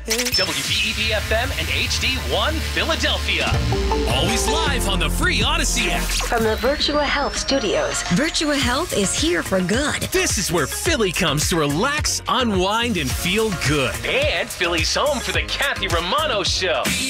WBEB FM and HD1 Philadelphia. Always live on the free Odyssey app. From the Virtua Health Studios, Virtua Health is here for good. This is where Philly comes to relax, unwind, and feel good. And Philly's home for the Kathy Romano Show.